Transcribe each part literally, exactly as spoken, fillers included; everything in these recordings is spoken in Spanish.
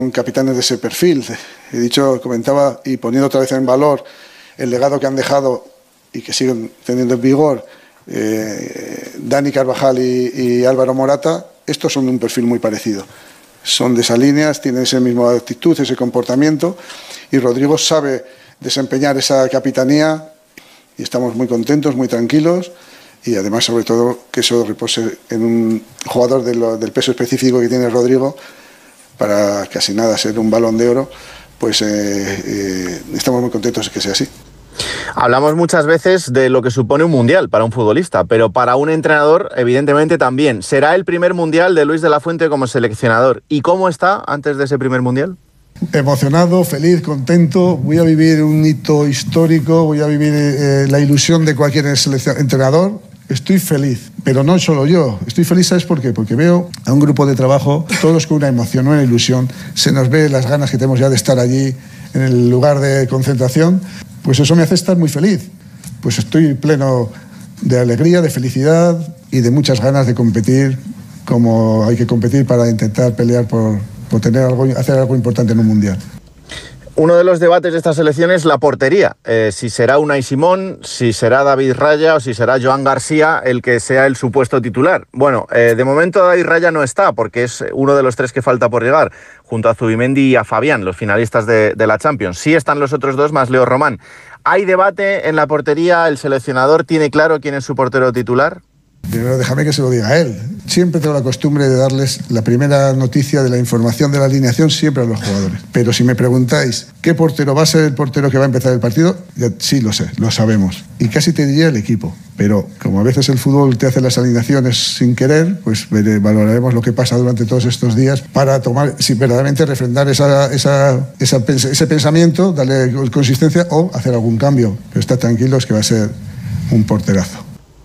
capitanes de ese perfil. He dicho, comentaba y poniendo otra vez en valor el legado que han dejado y que siguen teniendo en vigor eh, Dani Carvajal y, y Álvaro Morata. Estos son de un perfil muy parecido. Son de esa línea, tienen esa misma actitud, ese comportamiento, y Rodrigo sabe desempeñar esa capitanía y estamos muy contentos, muy tranquilos, y además sobre todo que eso repose en un jugador de lo, del peso específico que tiene Rodrigo para casi nada ser un Balón de Oro. Pues eh, eh, estamos muy contentos de que sea así. Hablamos muchas veces de lo que supone un mundial para un futbolista, pero para un entrenador evidentemente también. ¿Será el primer mundial de Luis de la Fuente como seleccionador? ¿Y cómo está antes de ese primer mundial? Emocionado, feliz, contento. Voy a vivir un hito histórico, voy a vivir eh, la ilusión de cualquier entrenador. Estoy feliz, pero no solo yo. Estoy feliz, ¿sabes por qué? Porque veo a un grupo de trabajo, todos con una emoción, una ilusión. Se nos ve las ganas que tenemos ya de estar allí en el lugar de concentración. Pues eso me hace estar muy feliz. Pues estoy pleno de alegría, de felicidad y de muchas ganas de competir como hay que competir para intentar pelear por, por tener algo, hacer algo importante en un mundial. Uno de los debates de esta selección es la portería. Eh, si será Unai Simón, si será David Raya o si será Joan García el que sea el supuesto titular. Bueno, eh, de momento David Raya no está porque es uno de los tres que falta por llegar, junto a Zubimendi y a Fabián, los finalistas de, de la Champions. Sí están los otros dos más Leo Román. ¿Hay debate en la portería? ¿El seleccionador tiene claro quién es su portero titular? Primero déjame que se lo diga a él. Siempre tengo la costumbre de darles la primera noticia de la información de la alineación siempre a los jugadores. Pero si me preguntáis qué portero va a ser el portero que va a empezar el partido, ya, sí lo sé, lo sabemos. Y casi te diría el equipo. Pero como a veces el fútbol te hace las alineaciones sin querer, pues valoraremos lo que pasa durante todos estos días para tomar, si verdaderamente refrendar esa, esa, esa, ese pensamiento, darle consistencia o hacer algún cambio. Pero estad tranquilos que va a ser un porterazo.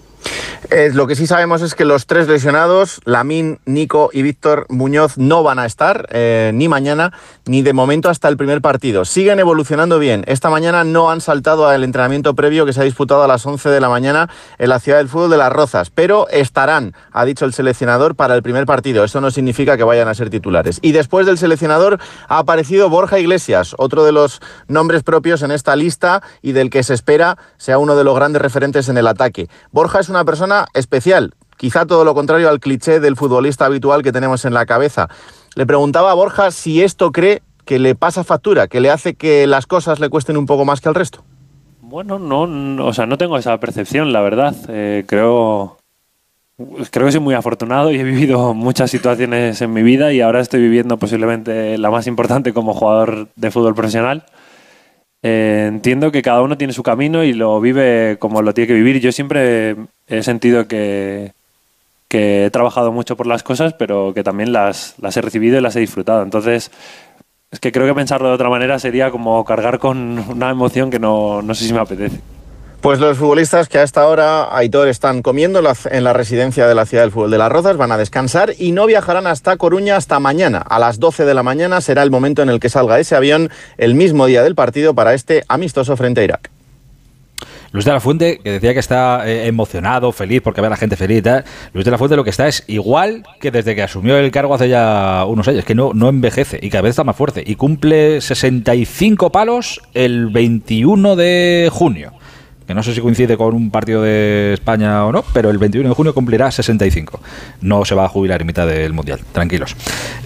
Eh, lo que sí sabemos es que los tres lesionados, Lamine, Nico y Víctor Muñoz, no van a estar eh, ni mañana ni de momento hasta el primer partido. Siguen evolucionando bien. Esta mañana no han saltado al entrenamiento previo que se ha disputado a las once de la mañana en la Ciudad del Fútbol de Las Rozas, pero estarán, ha dicho el seleccionador, para el primer partido. Eso no significa que vayan a ser titulares. Y después del seleccionador ha aparecido Borja Iglesias, otro de los nombres propios en esta lista y del que se espera sea uno de los grandes referentes en el ataque. Borja es una persona especial, quizá todo lo contrario al cliché del futbolista habitual que tenemos en la cabeza. Le preguntaba a Borja si esto cree que le pasa factura, que le hace que las cosas le cuesten un poco más que al resto. Bueno, no, no o sea, no tengo esa percepción, la verdad. Eh, creo, creo que soy muy afortunado y he vivido muchas situaciones en mi vida y ahora estoy viviendo posiblemente la más importante como jugador de fútbol profesional. Eh, entiendo que cada uno tiene su camino y lo vive como lo tiene que vivir. Yo siempre he sentido que, que he trabajado mucho por las cosas, pero que también las, las he recibido y las he disfrutado. Entonces, es que creo que pensarlo de otra manera sería como cargar con una emoción que no, no sé si me apetece. Pues los futbolistas que a esta hora, Aitor, están comiendo en la residencia de la Ciudad del Fútbol de Las Rozas, van a descansar y no viajarán hasta Coruña hasta mañana. A las doce de la mañana será el momento en el que salga ese avión el mismo día del partido para este amistoso frente a Irak. Luis de la Fuente, que decía que está eh, emocionado, feliz, porque ve a la gente feliz y tal. Luis de la Fuente lo que está es igual que desde que asumió el cargo hace ya unos años, que no, no envejece y cada vez está más fuerte. Y cumple sesenta y cinco palos el veintiuno de junio. Que no sé si coincide con un partido de España o no, pero el veintiuno de junio cumplirá sesenta y cinco. No se va a jubilar en mitad del Mundial, tranquilos.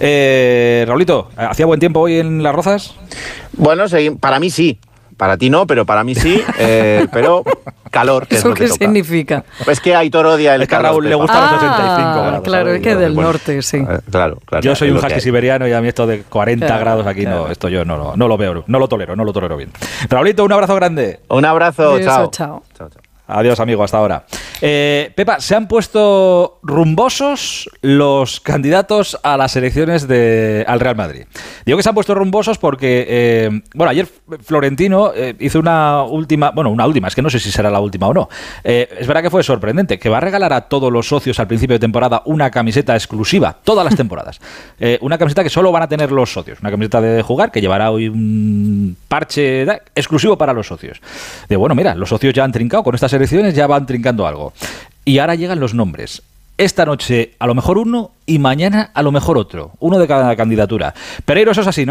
Eh, Raulito, ¿hacía buen tiempo hoy en Las Rozas? Bueno, para mí sí. Para ti no, pero para mí sí. Eh, pero calor, que ¿Eso es lo que qué toca. significa? Pues que Aitor odia el es que a calor. Raúl le gustan ah, los ochenta y cinco grados. Claro, ¿sabes? es que del bueno, norte, sí. Eh, claro, claro. Yo soy un husky hay. siberiano y a mí esto de cuarenta claro, grados aquí, claro. no, esto yo no, no, no lo veo, no lo tolero, no lo tolero bien. Raulito, un abrazo grande. Un abrazo, Beso, chao. chao. Chao, chao. Adiós, amigo, hasta ahora. Eh, Pepa, se han puesto rumbosos los candidatos a las elecciones de, al Real Madrid. Digo que se han puesto rumbosos porque, eh, bueno, ayer Florentino eh, hizo una última, bueno, una última, es que no sé si será la última o no. Eh, es verdad que fue sorprendente, que va a regalar a todos los socios al principio de temporada una camiseta exclusiva, todas las temporadas. Eh, una camiseta que solo van a tener los socios, una camiseta de jugar que llevará hoy un parche da, exclusivo para los socios. De bueno, mira, los socios ya han trincado con estas elecciones, ya van trincando algo. Y ahora llegan los nombres. esta noche a lo mejor uno y mañana a lo mejor otro. Uno de cada candidatura. Pereiro, eso es así, ¿no?